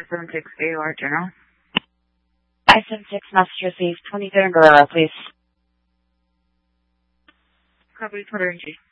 I-76 AOR General. I-76 message received. 23rd Guerrero, please. Copy, 23rd G.